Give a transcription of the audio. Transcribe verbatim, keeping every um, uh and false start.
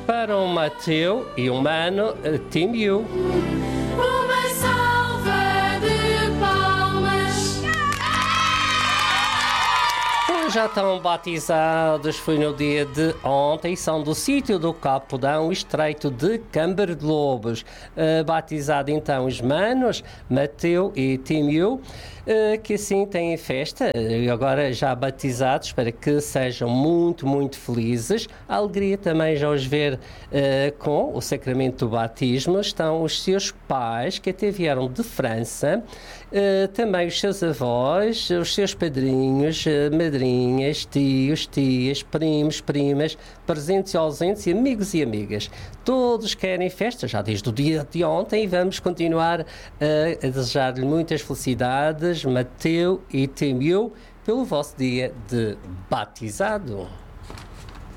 para o Mateu e o Mano, Timiu. Uma salva de palmas. Já estão batizados, foi no dia de ontem, são do sítio do Capudão, estreito de Câmara de Lobos. Uh, batizado então os manos, Mateu e Timiu, uh, que assim têm festa, e uh, agora já batizados, para que sejam muito, muito felizes. A alegria também já os ver uh, com o sacramento do batismo. Estão os seus pais, que até vieram de França, uh, também os seus avós, os seus padrinhos, uh, madrinhas, tios, tias, primos, primas, presentes e ausentes, e amigos e amigas. Todos querem festa, já desde o dia de ontem, e vamos continuar a, a desejar-lhe muitas felicidades, Mateu e Timiu, pelo vosso dia de batizado.